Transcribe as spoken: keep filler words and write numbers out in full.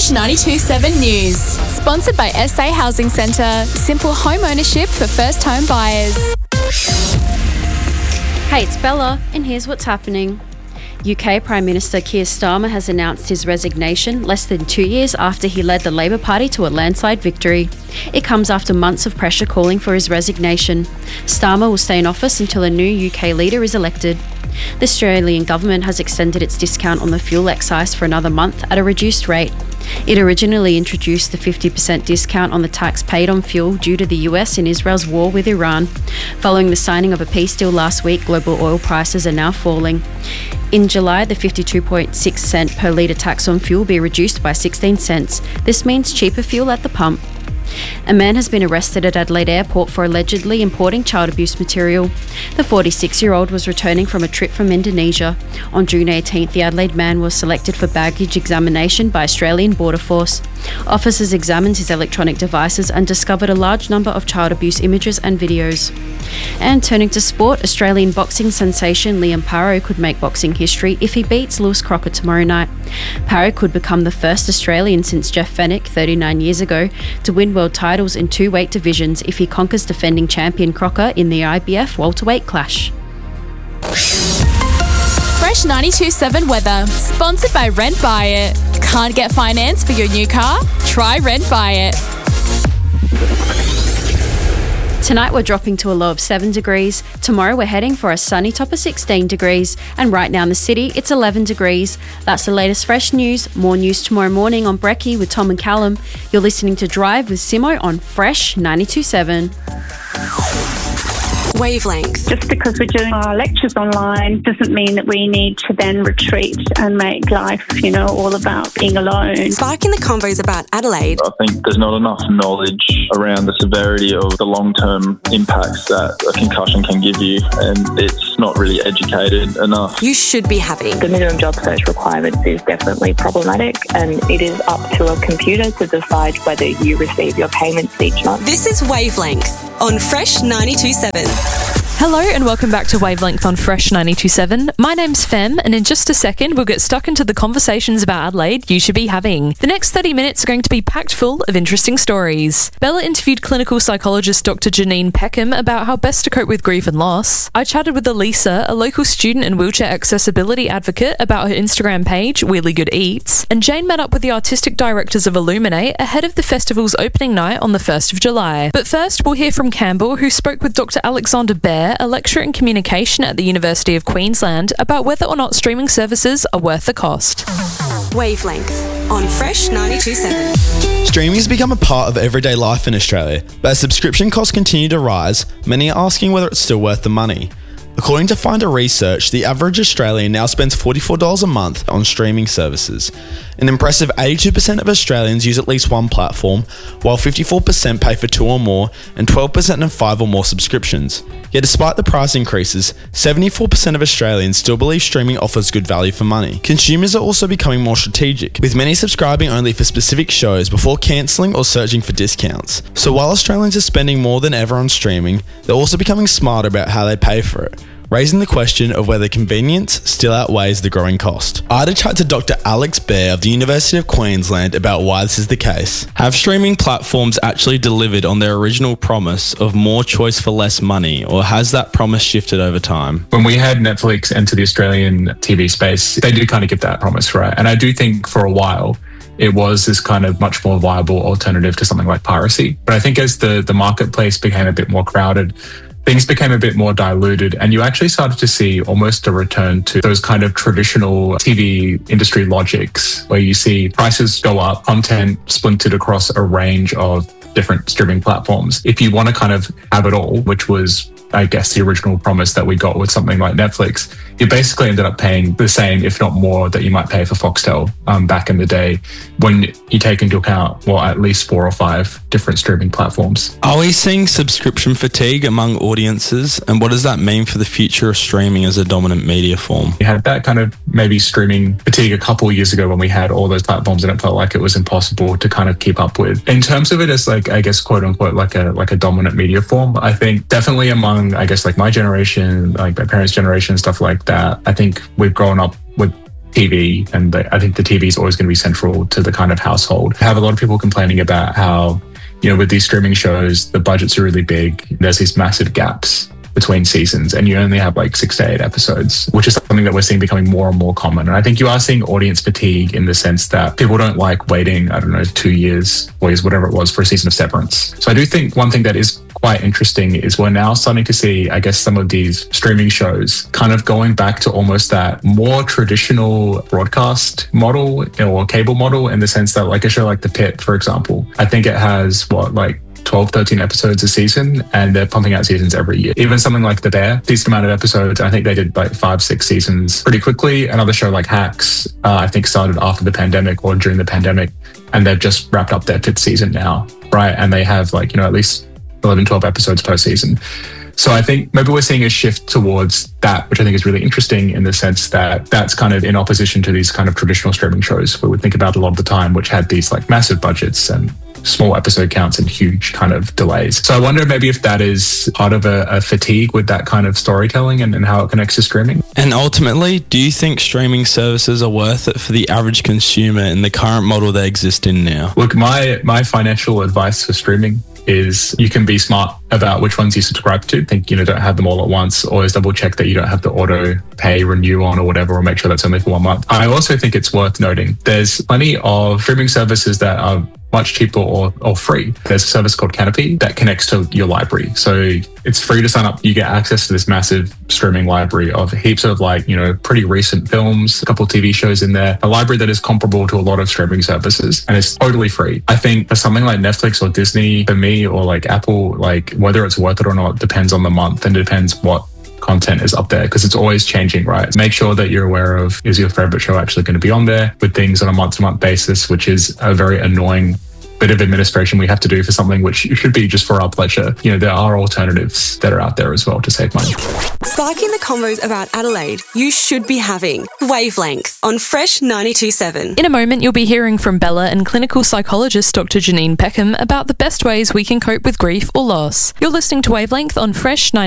Fresh ninety-two point seven News. Sponsored by S A Housing Centre. Simple home ownership for first home buyers. Hey, it's Bella, and here's what's happening. U K Prime Minister Keir Starmer has announced his resignation less than two years after he led the Labor Party to a landslide victory. It comes after months of pressure calling for his resignation. Starmer will stay in office until a new U K leader is elected. The Australian government has extended its discount on the fuel excise for another month at a reduced rate. It originally introduced the fifty percent discount on the tax paid on fuel due to the U S and Israel's war with Iran. Following the signing of a peace deal last week, global oil prices are now falling. In July, the fifty-two point six cent per litre tax on fuel will be reduced by sixteen cents. This means cheaper fuel at the pump. A man has been arrested at Adelaide Airport for allegedly importing child abuse material. The forty-six-year-old was returning from a trip from Indonesia. On June eighteenth, the Adelaide man was selected for baggage examination by Australian Border Force. Officers examined his electronic devices and discovered a large number of child abuse images and videos. And turning to sport, Australian boxing sensation Liam Paro could make boxing history if he beats Lewis Crocker tomorrow night. Paro could become the first Australian since Jeff Fenech thirty-nine years ago to win world titles in two weight divisions if he conquers defending champion Crocker in the I B F welterweight clash. Fresh ninety-two point seven weather. Sponsored by Rent Buy It. Can't get finance for your new car? Try Rent Buy It. Tonight we're dropping to a low of seven degrees. Tomorrow we're heading for a sunny top of sixteen degrees. And right now in the city, it's eleven degrees. That's the latest fresh news. More news tomorrow morning on Brekkie with Tom and Callum. You're listening to Drive with Simo on Fresh ninety-two point seven. Wavelength. Just because we're doing our lectures online doesn't mean that we need to then retreat and make life, you know, all about being alone. Sparking the convos about Adelaide. I think there's not enough knowledge around the severity of the long-term impacts that a concussion can give you, and it's not really educated enough. You should be having. The minimum job search requirements is definitely problematic, and it is up to a computer to decide whether you receive your payments each month. This is Wavelength on Fresh ninety-two point seven. Hello and welcome back to Wavelength on Fresh ninety-two point seven. My name's Fem, and in just a second we'll get stuck into the conversations about Adelaide you should be having. The next thirty minutes are going to be packed full of interesting stories. Bella interviewed clinical psychologist Doctor Janine Peckham about how best to cope with grief and loss. I chatted with Elisa, a local student and wheelchair accessibility advocate, about her Instagram page, Wheelie Good Eats, and Jane met up with the artistic directors of Illuminate ahead of the festival's opening night on the first of July. But first we'll hear from Campbell, who spoke with Doctor Alexander Bear, a lecturer in communication at the University of Queensland, about whether or not streaming services are worth the cost. Wavelength on Fresh ninety-two point seven. Streaming has become a part of everyday life in Australia, but as subscription costs continue to rise, many are asking whether it's still worth the money. According to Finder Research, the average Australian now spends forty-four dollars a month on streaming services. An impressive eighty-two percent of Australians use at least one platform, while fifty-four percent pay for two or more, and twelve percent have five or more subscriptions. Yet despite the price increases, seventy-four percent of Australians still believe streaming offers good value for money. Consumers are also becoming more strategic, with many subscribing only for specific shows before cancelling or searching for discounts. So while Australians are spending more than ever on streaming, they're also becoming smarter about how they pay for it, raising the question of whether convenience still outweighs the growing cost. I had a chat to Doctor Alex Bear of the University of Queensland about why this is the case. Have streaming platforms actually delivered on their original promise of more choice for less money, or has that promise shifted over time? When we had Netflix enter the Australian T V space, they did kind of give that promise, right? And I do think for a while, it was this kind of much more viable alternative to something like piracy. But I think as the, the marketplace became a bit more crowded, things became a bit more diluted, and you actually started to see almost a return to those kind of traditional T V industry logics where you see prices go up, content splintered across a range of different streaming platforms. If you want to kind of have it all, which was, I guess, the original promise that we got with something like Netflix, you basically ended up paying the same, if not more, that you might pay for Foxtel um, back in the day, when you take into account, well, at least four or five different streaming platforms. Are we seeing subscription fatigue among audiences, and what does that mean for the future of streaming as a dominant media form? We had that kind of maybe streaming fatigue a couple of years ago when we had all those platforms and it felt like it was impossible to kind of keep up with. In terms of it as like, I guess, quote unquote, like a like a dominant media form, I think definitely among, I guess, like my generation, like my parents' generation, stuff like that, I think we've grown up with T V, and the, I think the T V is always going to be central to the kind of household. I have a lot of people complaining about how, you know, with these streaming shows, the budgets are really big. There's these massive gaps between seasons, and you only have like six to eight episodes, which is something that we're seeing becoming more and more common. And I think you are seeing audience fatigue in the sense that people don't like waiting, I don't know, two years, four years, whatever it was, for a season of Severance. So I do think one thing that is quite interesting is we're now starting to see, I guess, some of these streaming shows kind of going back to almost that more traditional broadcast model or cable model, in the sense that, like a show like The Pitt, for example, I think it has what, like twelve, thirteen episodes a season, and they're pumping out seasons every year. Even something like The Bear, decent amount of episodes. I think they did like five, six seasons pretty quickly. Another show like Hacks, uh, I think started after the pandemic or during the pandemic, and they've just wrapped up their fifth season now, right? And they have like, you know, at least eleven, twelve episodes per season. So I think maybe we're seeing a shift towards that, which I think is really interesting, in the sense that that's kind of in opposition to these kind of traditional streaming shows we would think about a lot of the time, which had these like massive budgets and small episode counts and huge kind of delays. So I wonder maybe if that is part of a, a fatigue with that kind of storytelling and, and how it connects to streaming. And ultimately, do you think streaming services are worth it for the average consumer in the current model they exist in now? Look, my my financial advice for streaming is you can be smart about which ones you subscribe to. Think, you know, don't have them all at once. Always double check that you don't have the auto pay renew on or whatever, or make sure that's only for one month. I also think it's worth noting there's plenty of streaming services that are much cheaper or, or free. There's a service called Canopy that connects to your library. So it's free to sign up. You get access to this massive streaming library of heaps of like, you know, pretty recent films, a couple of T V shows in there, a library that is comparable to a lot of streaming services, and it's totally free. I think for something like Netflix or Disney, for me, or like Apple, like whether it's worth it or not depends on the month, and depends what content is up there, because it's always changing, right? Make sure that you're aware of, is your favorite show actually going to be on there, with things on a month-to-month basis, which is a very annoying bit of administration we have to do for something which should be just for our pleasure. You know, there are alternatives that are out there as well to save money. Sparking the convos about Adelaide you should be having. Wavelength on Fresh ninety-two point seven. In a moment, you'll be hearing from Bella and clinical psychologist Doctor Janine Peckham about the best ways we can cope with grief or loss. You're listening to Wavelength on Fresh ninety-two point seven.